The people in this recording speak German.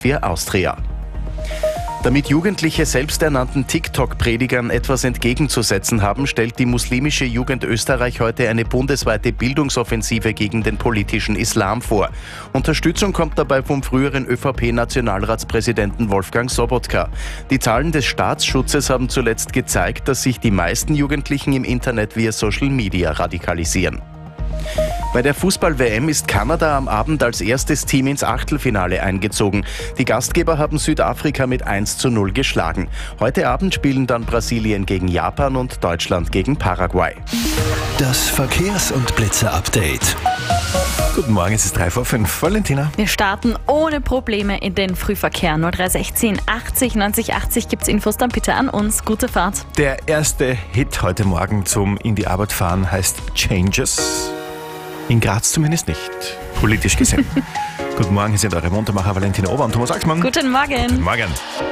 für Austria. Damit Jugendliche selbsternannten TikTok-Predigern etwas entgegenzusetzen haben, stellt die muslimische Jugend Österreich heute eine bundesweite Bildungsoffensive gegen den politischen Islam vor. Unterstützung kommt dabei vom früheren ÖVP-Nationalratspräsidenten Wolfgang Sobotka. Die Zahlen des Staatsschutzes haben zuletzt gezeigt, dass sich die meisten Jugendlichen im Internet via Social Media radikalisieren. Bei der Fußball-WM ist Kanada am Abend als erstes Team ins Achtelfinale eingezogen. Die Gastgeber haben Südafrika mit 1:0 geschlagen. Heute Abend spielen dann Brasilien gegen Japan und Deutschland gegen Paraguay. Das Verkehrs- und Blitze-Update. Guten Morgen, es ist 3:05. Valentina. Wir starten ohne Probleme in den Frühverkehr. 0316 80 90 80 gibt's Infos dann bitte an uns. Gute Fahrt. Der erste Hit heute Morgen zum in die Arbeit fahren heißt Changes. In Graz zumindest nicht, politisch gesehen. Guten Morgen, hier sind eure Muntermacher Valentina Ober und Thomas Axmann. Guten Morgen. Guten Morgen.